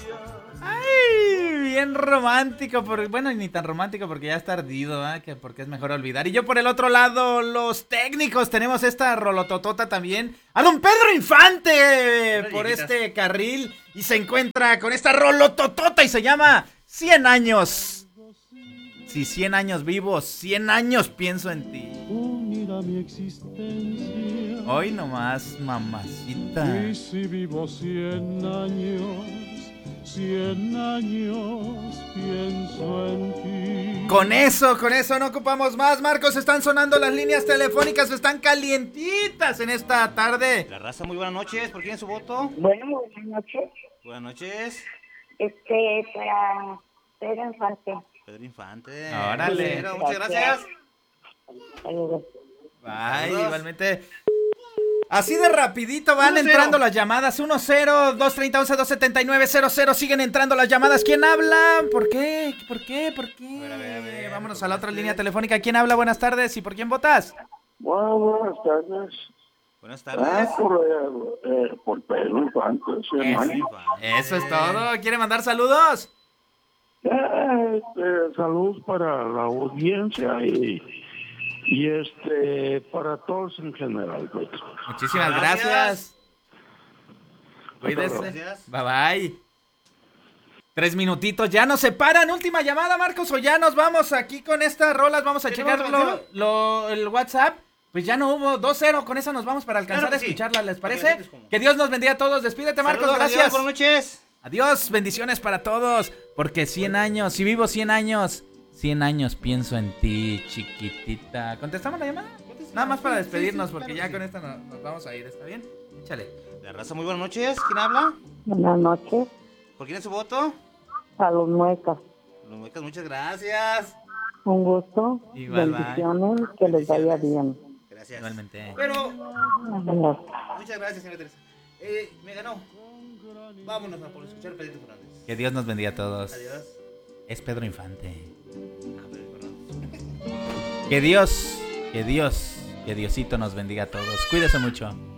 Ay, bien romántico, bueno, ni tan romántico porque ya está ardido, porque es mejor olvidar. Y yo por el otro lado, los técnicos, tenemos esta rolototota también. A don Pedro Infante por este carril y se encuentra con esta rolototota y se llama 100 años. Si 100 años vivo, 100 años pienso en ti. Unida mi existencia. Hoy nomás, mamacita. Y si vivo 100 años, 100 años pienso en ti. Con eso no ocupamos más, Marcos. Están sonando las líneas telefónicas, están calientitas en esta tarde. La raza, muy buenas noches. ¿Por quién es su voto? Bueno, buenas noches. Buenas noches. Para Pedro Infante. Pedro Infante. Órale. Pedro, muchas gracias. Saludos. Bye, igualmente. Así de rapidito van 1-0. entrando las llamadas. 1-0, 230-11-279-00. Siguen entrando las llamadas. ¿Quién habla? ¿Por qué? A ver, Vámonos a la otra línea telefónica. ¿Quién habla? Buenas tardes. ¿Y por quién votas? Bueno, buenas tardes. Buenas tardes. Por Pedro Infante, Eso es todo. ¿Quiere mandar saludos? Salud para la audiencia y para todos en general. Muchísimas gracias. Cuídese. Gracias. Bye bye. 3 minutitos, ya nos separan. Última llamada, Marcos, o ya nos vamos aquí con estas rolas. Vamos a checar el WhatsApp. Pues ya no hubo 2-0, con eso nos vamos para alcanzar a escucharla, ¿les parece? Que Dios nos bendiga a todos. Despídete, Marcos, Saludos, gracias. adiós, buenas noches. Adiós, bendiciones para todos. Porque 100 años, si vivo 100 años, 100 años pienso en ti, chiquitita. ¿Contestamos la llamada? Nada más para despedirnos, porque ya con esta nos vamos a ir, ¿está bien? Échale. La raza, muy buenas noches. ¿Quién habla? Buenas noches. ¿Por quién es su voto? A los muecas. Los muecas, muchas gracias. Un gusto. Igual, bendiciones. Que les vaya bien. Gracias. Igualmente. Pero, Gracias. muchas gracias, señora Teresa. Me ganó. Vámonos a por escuchar Pedrito Fernández. Que Dios nos bendiga a todos. Adiós. Es Pedro Infante. Pedrito Fernández. Que Diosito nos bendiga a todos. Cuídese mucho.